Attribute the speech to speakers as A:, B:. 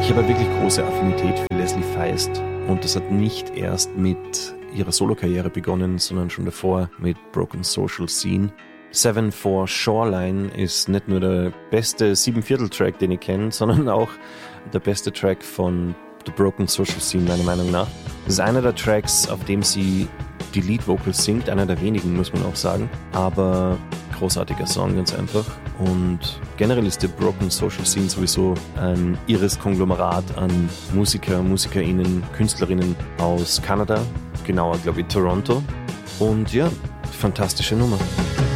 A: Ich habe wirklich große Affinität für Leslie Feist und das hat nicht erst mit ihrer Solokarriere begonnen, sondern schon davor mit Broken Social Scene. 7/4 Shoreline ist nicht nur der beste 7/4-Track, den ich kenne, sondern auch der beste Track von The Broken Social Scene, meiner Meinung nach. Das ist einer der Tracks, auf dem sie die Lead-Vocals singt, einer der wenigen, muss man auch sagen, aber großartiger Song, ganz einfach. Und generell ist The Broken Social Scene sowieso ein irres Konglomerat an Musiker, MusikerInnen, KünstlerInnen aus Kanada, genauer glaube ich Toronto. Und ja, fantastische Nummer.